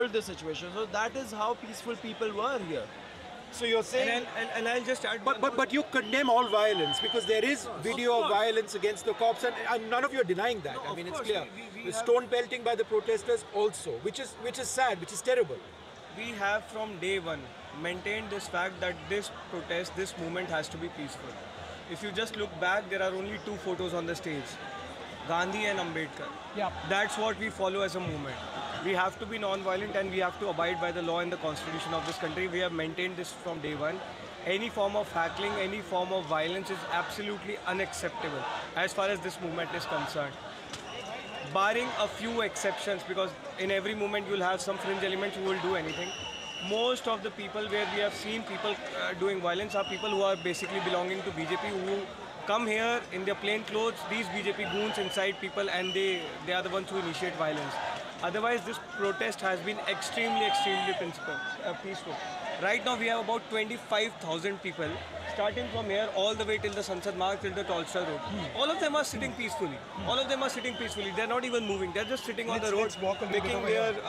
the situation. So that is how peaceful people were here. So you're saying, and I'll just add. but you condemn all violence because there is video of violence against the cops, and none of you are denying that. No, I mean, of it's course, clear. we The have- stone pelting by the protesters also, which is sad, which is terrible. We have from day one maintained this fact that this protest, this movement has to be peaceful. If you just look back, there are only two photos on the stage, Gandhi and Ambedkar. Yeah. That's what we follow as a movement. We have to be non-violent and we have to abide by the law and the constitution of this country. We have maintained this from day one. Any form of heckling, any form of violence is absolutely unacceptable as far as this movement is concerned. Barring a few exceptions, because in every movement you'll have some fringe elements who will do anything. Most of the people where we have seen people doing violence are people who are basically belonging to BJP, who come here in their plain clothes, these BJP goons inside people, and they are the ones who initiate violence. Otherwise, this protest has been extremely peaceful. Right now we have about 25,000 people, starting from here all the way till the Sansad Marg, till the Tolstoy Road. All of them are sitting peacefully. They're not even moving. They're just sitting on the road, making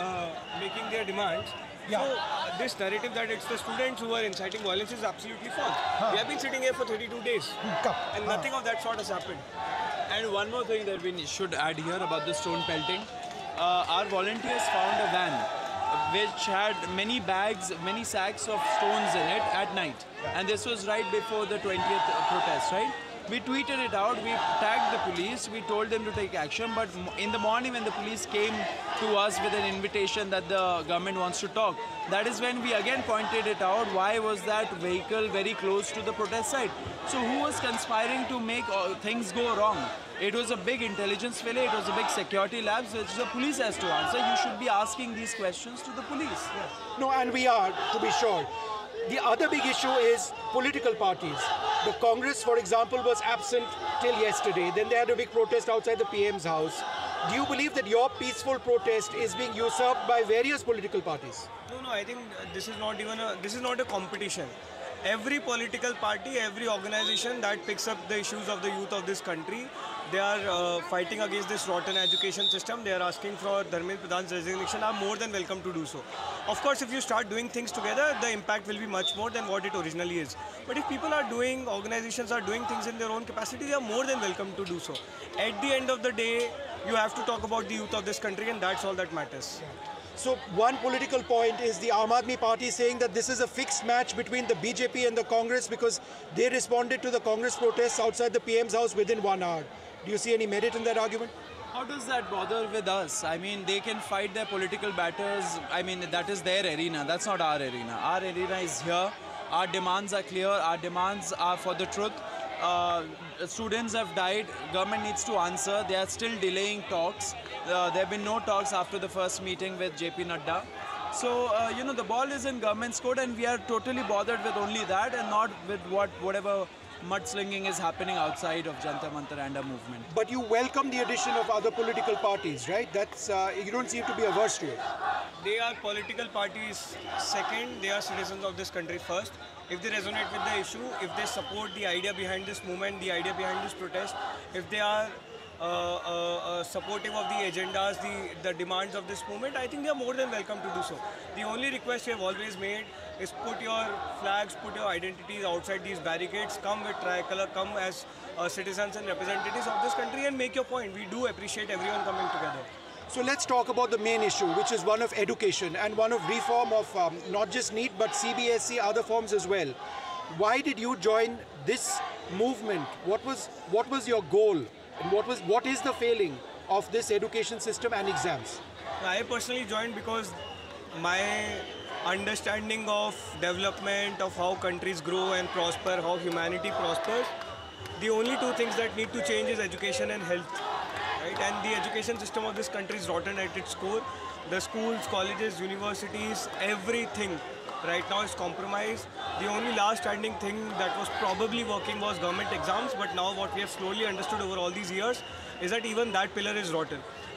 their demands. Yeah. So this narrative that it's the students who are inciting violence is absolutely false. We have been sitting here for 32 days, and nothing of that sort has happened. And one more thing that we should add here about the stone pelting. Our volunteers found a van which had many bags, many sacks of stones in it at night. And this was right before the 20th protest, right? We tweeted it out, we tagged the police, we told them to take action, but in the morning when the police came to us with an invitation that the government wants to talk, that is when we again pointed it out, why was that vehicle very close to the protest site? So who was conspiring to make things go wrong? It was a big intelligence failure, it was a big security lapse, which the police has to answer. You should be asking these questions to the police. No, and we are, to be sure. The other big issue is political parties. The Congress, for example, was absent till yesterday. Then they had a big protest outside the PM's house. Do you believe that your peaceful protest is being usurped by various political parties? No, I think this is not a competition. Every political party, every organization that picks up the issues of the youth of this country, they are fighting against this rotten education system. They are asking for Dharmendra Pradhan's resignation, are more than welcome to do so. Of course, if you start doing things together, the impact will be much more than what it originally is. But if people are doing, organizations are doing things in their own capacity, they are more than welcome to do so. At the end of the day, you have to talk about the youth of this country, and that's all that matters. So one political point is the Aam Aadmi Party saying that this is a fixed match between the BJP and the Congress because they responded to the Congress protests outside the PM's house within 1 hour. Do you see any merit in that argument? How does that bother with us? I mean, they can fight their political battles. I mean, that is their arena. That's not our arena. Our arena is here. Our demands are clear. Our demands are for the truth. Students have died. Government needs to answer. They are still delaying talks. There have been no talks after the first meeting with JP Nadda. So, the ball is in government's court and we are totally bothered with only that and not with whatever mudslinging is happening outside of Jantar Mantar and our movement. But you welcome the addition of other political parties, right? That's you don't seem to be averse to it. They are political parties second, they are citizens of this country first. If they resonate with the issue, if they support the idea behind this movement, the idea behind this protest, if they are supportive of the agendas, the demands of this movement, I think they are more than welcome to do so. The only request we have always made is put your flags, put your identities outside these barricades, come with tricolor, come as citizens and representatives of this country and make your point. We do appreciate everyone coming together. So let's talk about the main issue, which is one of education and one of reform of not just NEET but CBSE, other forms as well. Why did you join this movement? What was your goal? And what is the failing of this education system and exams? I personally joined because my understanding of development, of how countries grow and prosper, how humanity prospers, the only two things that need to change is education and health. Right? And the education system of this country is rotten at its core. The schools, colleges, universities, everything right now is compromised. The only last standing thing that was probably working was government exams, but now what we have slowly understood over all these years is that even that pillar is rotten.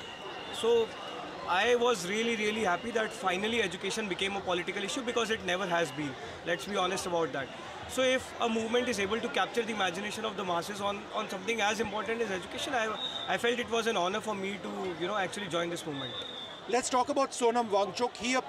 So I was really happy that finally education became a political issue because it never has been. Let's be honest about that. So if a movement is able to capture the imagination of the masses on something as important as education, I felt it was an honor for me to actually join this movement. Let's talk about Sonam Wangchuk. He